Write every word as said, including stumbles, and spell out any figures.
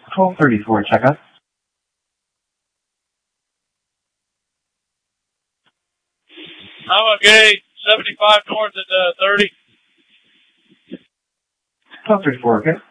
twelve thirty-four, check out. I'm okay. seventy-five north at uh, thirty. twelve thirty-four, okay.